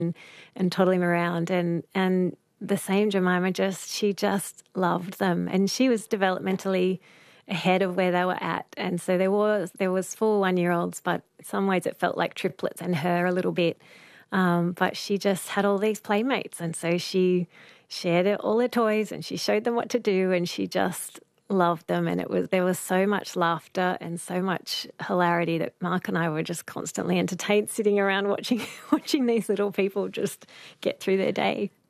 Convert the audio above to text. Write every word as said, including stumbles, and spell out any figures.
and toddle him around. And, and the same Jemima, just she just loved them. And she was developmentally ahead of where they were at. And so there was there was four one-year-olds, but in some ways it felt like triplets and her a little bit. Um, but she just had all these playmates. And so she shared all her toys and she showed them what to do, and she just loved them. And it was there was so much laughter and so much hilarity that Mark and I were just constantly entertained sitting around watching watching these little people just get through their day.